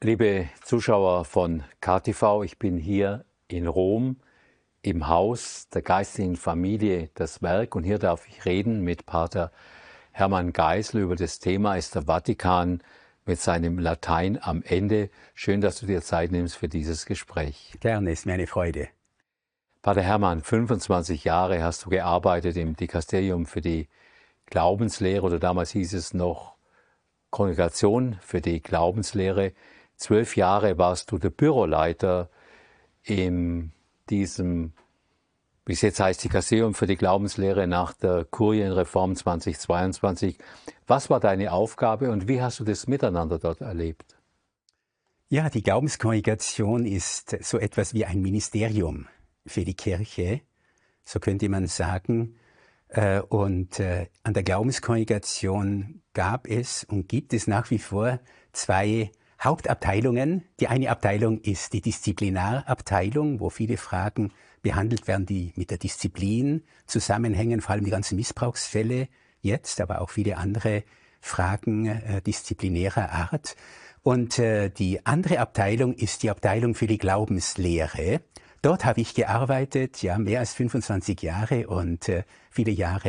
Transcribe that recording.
Liebe Zuschauer von KTV, ich bin hier in Rom im Haus der geistlichen Familie Das Werk und hier darf ich reden mit Pater Hermann Geisler über das Thema Ist der Vatikan mit seinem Latein am Ende. Schön, dass du dir Zeit nimmst für dieses Gespräch. Gerne, ist mir eine Freude. Pater Hermann, 25 Jahre hast du gearbeitet im Dikasterium für die Glaubenslehre oder damals hieß es noch Kongregation für die Glaubenslehre. 12 Jahre warst du der Büroleiter in diesem, wie es jetzt heißt, Dikasterium für die Glaubenslehre nach der Kurienreform 2022. Was war deine Aufgabe und wie hast du das Miteinander dort erlebt? Ja, die Glaubenskongregation ist so etwas wie ein Ministerium für die Kirche, so könnte man sagen. Und an der Glaubenskongregation gab es und gibt es nach wie vor zwei Hauptabteilungen. Die eine Abteilung ist die Disziplinarabteilung, wo viele Fragen behandelt werden, die mit der Disziplin zusammenhängen, vor allem die ganzen Missbrauchsfälle jetzt, aber auch viele andere Fragen disziplinärer Art. Und die andere Abteilung ist die Abteilung für die Glaubenslehre. Dort habe ich gearbeitet, ja, mehr als 25 Jahre und viele Jahre